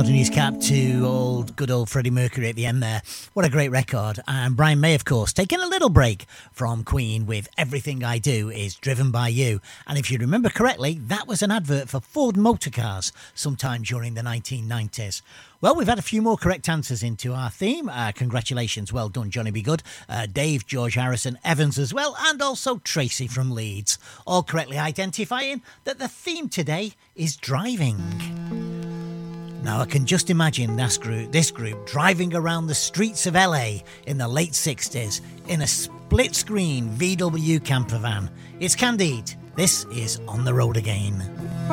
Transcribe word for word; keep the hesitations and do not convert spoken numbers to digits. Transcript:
Holding his cap to old, good old Freddie Mercury at the end there. What a great record. And Brian May, of course, taking a little break from Queen with Everything I Do Is Driven By You. And if you remember correctly, that was an advert for Ford Motor Cars sometime during the nineteen nineties. Well, we've had a few more correct answers into our theme. Uh, congratulations, well done, Johnny B. Good, uh, Dave, George Harrison, Evans as well, and also Tracy from Leeds, all correctly identifying that the theme today is driving. Now, I can just imagine this group, this group driving around the streets of L A in the late sixties in a split-screen V W camper van. It's Candide. This is On the Road Again.